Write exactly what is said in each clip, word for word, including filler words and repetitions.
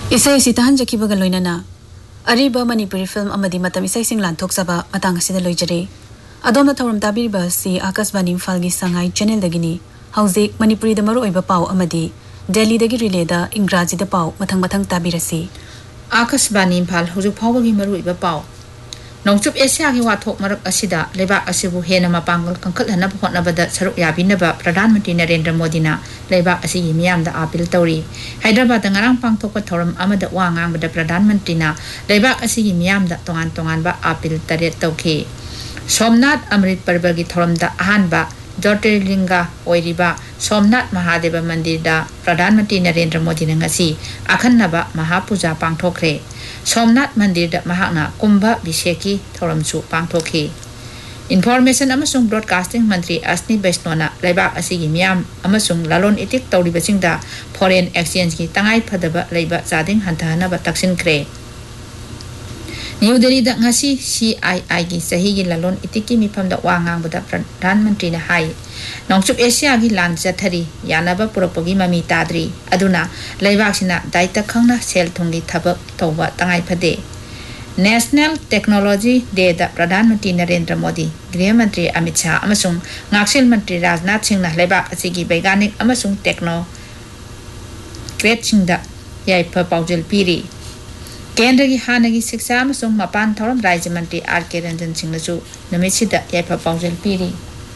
Isai sitahan jakibaga loinana ariba Manipuri film amadi matam isai sing lanthok saba matang asida loijare adomna thawram tabiriba si Akashvani Imphal sangai channel dagini hauzik Manipuri da maru oiba pau amadi Delhi dagi relay da Ingraji da pau mathang mathang tabirasi Akashvani Imphal hujuk phawagi maru oiba pau Nongchup Asia gi wathok marak asida leba asibu hena mapangal kangkal hana hotnabada saruk yabinaba Pradhan Mantri Narendra Modi na leba asigi miyam da apil tawri Hyderabad da ngarang pangthokpa thoram amada wa ngangbada Pradhan Mantri na leba asigi miyam da tongan tongan ba apil taret tawkhi Somnath Amrit Parva gi thoram da ahan ba Jyotirlinga oiriba Somnath Mahadeva Mandir da Pradhan Mantri Narendra Modi na ngasi akhannaba mahapuja pangthokre Somnath Mandir da mahakna Kumbha Bisheki thoramchu pangthokhi Information amasung Broadcasting Mantri Asni Vaishnaw Laibak asigi miyam amasung lalon itik tawribasingda foreign exchange ki tangai phadaba leiba chading hantahana ba taksinkhre New Delhi da ngasi C I I gi sahi gi lalon itik ki mifam da wangang bada Pradhan Mantri na hai Nongchup Asia gi lan jathari yanaba puropagi mami tadri aduna leibak sina daita khangna sel thungi thabak tawba tangai phade National Technology Day da Pradhan Mantri Narendra Modi Griha Mantri Amit Shah amasung Ngaksil Mantri Rajnath Singh na leibak asigi baiganik amasung techno great singda yaipa paujal piri Kendra gi hanagi siksha amasung mapan thoram Rajya Mantri R K Ranjan Singh na chu namisida yaipa paujal piri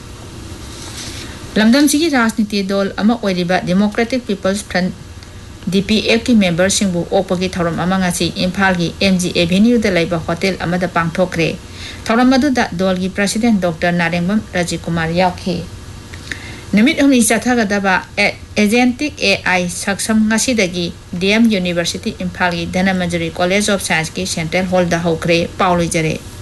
Lamdam sigi Rajniti dol ama oiriba Democratic People's Front D P F ki member singbu opagi thoram ama ngasi Imphal gi M G Avenue da laiba hotel amada pangthokre thoram adu da dol gi president Doctor Narengam Rajikumar yakhi Namit humni chathaga daba agentic A I saksam ngasi dagi D M University Imphal gi Dhanamajari College of Science ki Central Hall da hokre pauli jare